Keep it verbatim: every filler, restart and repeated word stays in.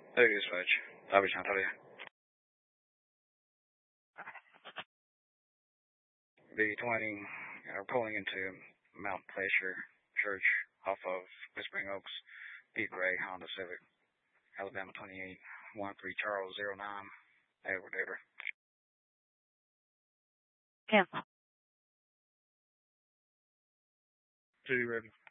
Hey, dispatch. Bobby Santalia. B twenty, uh, pulling into Mount Pleasure Church off of Whispering Oaks, Pete Gray, Honda Civic, Alabama twenty-eight, one three Charles zero nine, Edward Edward. Cancel. Two ready.